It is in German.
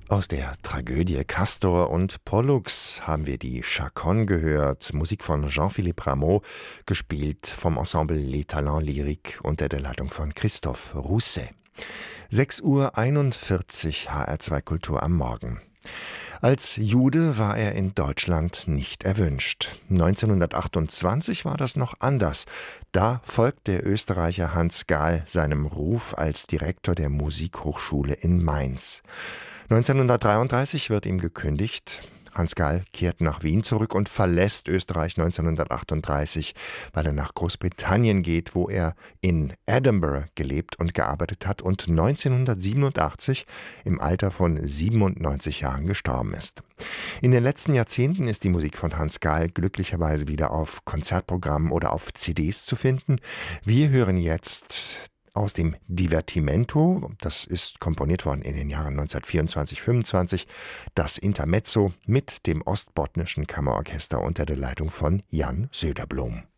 Aus der Tragödie Castor und Pollux haben wir die Chaconne gehört, Musik von Jean-Philippe Rameau, gespielt vom Ensemble Les Talents Lyriques unter der Leitung von Christophe Rousset. 6:41 Uhr HR2 Kultur am Morgen. Als Jude war er in Deutschland nicht erwünscht. 1928 war das noch anders. Da folgt der Österreicher Hans Gahl seinem Ruf als Direktor der Musikhochschule in Mainz. 1933 wird ihm gekündigt. Hans Gahl kehrt nach Wien zurück und verlässt Österreich 1938, weil er nach Großbritannien geht, wo er in Edinburgh gelebt und gearbeitet hat und 1987 im Alter von 97 Jahren gestorben ist. In den letzten Jahrzehnten ist die Musik von Hans Gahl glücklicherweise wieder auf Konzertprogrammen oder auf CDs zu finden. Wir hören jetzt aus dem Divertimento, das ist komponiert worden in den Jahren 1924-25, das Intermezzo mit dem Ostbotnischen Kammerorchester unter der Leitung von Jan Söderblom.